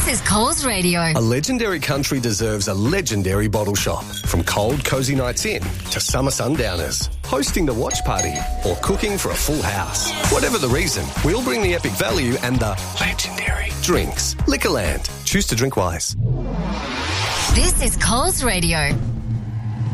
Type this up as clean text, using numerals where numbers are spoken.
This is Coles Radio. A legendary country deserves a legendary bottle shop. From cold, cosy nights in to summer sundowners, hosting the watch party or cooking for a full house. Whatever the reason, we'll bring the epic value and the legendary drinks. Liquorland. Choose to drink wise. This is Coles Radio.